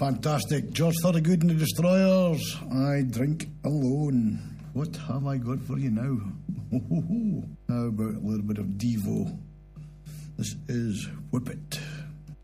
Fantastic. George Thorogood and the Destroyers. I drink alone. What have I got for you now? How about a little bit of Devo? This is Whip It.